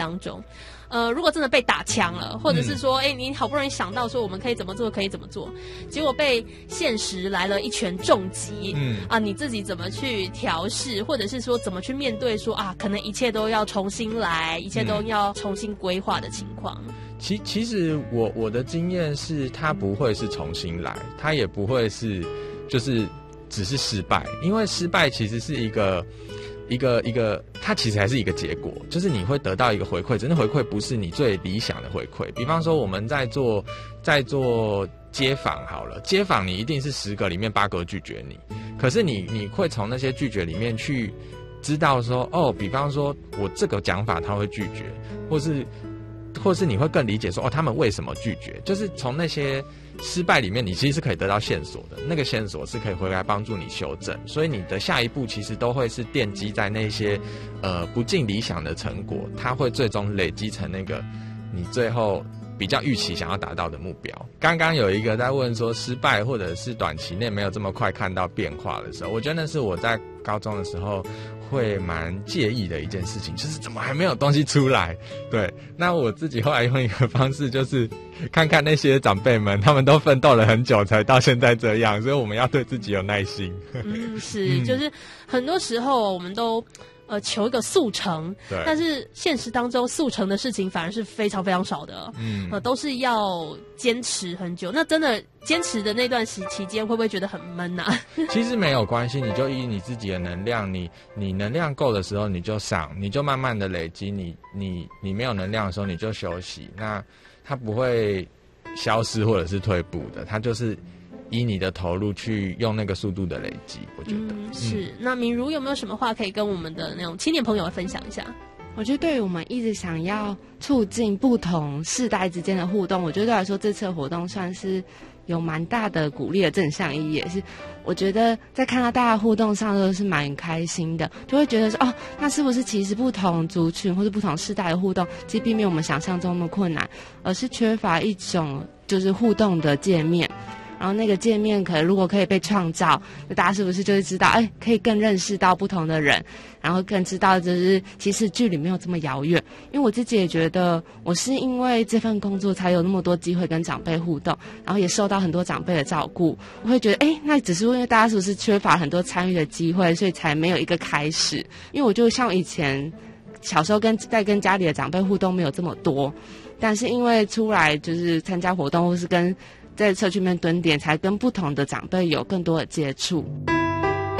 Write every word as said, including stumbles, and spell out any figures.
当中，呃，如果真的被打枪了，或者是说，哎、嗯，你好不容易想到说我们可以怎么做，可以怎么做，结果被现实来了一拳重击，嗯啊，你自己怎么去调试，或者是说怎么去面对说啊，可能一切都要重新来，一切都要重新规划的情况。嗯其其实我我的经验是，它不会是重新来，它也不会是就是只是失败，因为失败其实是一个一个一个，它其实还是一个结果，就是你会得到一个回馈，真的回馈不是你最理想的回馈。比方说我们在做在做街访好了，街访你一定是十个里面八个拒绝你，可是你你会从那些拒绝里面去知道说，哦，比方说我这个讲法他会拒绝，或是。或是你会更理解说，哦，他们为什么拒绝？就是从那些失败里面，你其实是可以得到线索的，那个线索是可以回来帮助你修正，所以你的下一步其实都会是奠基在那些呃不尽理想的成果，它会最终累积成那个你最后比较预期想要达到的目标。刚刚有一个在问说，失败或者是短期内没有这么快看到变化的时候，我觉得那是我在高中的时候会蛮介意的一件事情，就是怎么还没有东西出来。对，那我自己后来用一个方式，就是看看那些长辈们，他们都奋斗了很久才到现在这样，所以我们要对自己有耐心。 嗯，是，就是很多时候我们都呃求一个速成，对，但是现实当中速成的事情反而是非常非常少的，嗯，呃，都是要坚持很久。那真的坚持的那段时期间，会不会觉得很闷啊？ 其实没有关系，你就以你自己的能量，你你能量够的时候你就上，你就慢慢的累积。你你你没有能量的时候你就休息，那它不会消失或者是退步的，它就是以你的投入去用那个速度的累积，我觉得、 嗯、是、嗯。那明如有没有什么话可以跟我们的那种青年朋友分享一下？ 我觉得对于我们一直想要促进不同世代之间的互动，我觉得对我来说这次的活动算是有蛮大的鼓励的正向意义，也是我觉得在看到大家互动上都是蛮开心的，就会觉得说哦，那是不是其实不同族群或是不同世代的互动其实并没有我们想象中那么困难，而是缺乏一种就是互动的界面，然后那个界面可能如果可以被创造，那大家是不是就会知道，哎，可以更认识到不同的人，然后更知道就是其实距离没有这么遥远。因为我自己也觉得，我是因为这份工作才有那么多机会跟长辈互动，然后也受到很多长辈的照顾。我会觉得，哎，那只是因为大家是不是缺乏很多参与的机会，所以才没有一个开始。因为我就像以前小时候跟在跟家里的长辈互动没有这么多，但是因为出来就是参加活动或是跟在社区里面蹲点，才跟不同的长辈有更多的接触。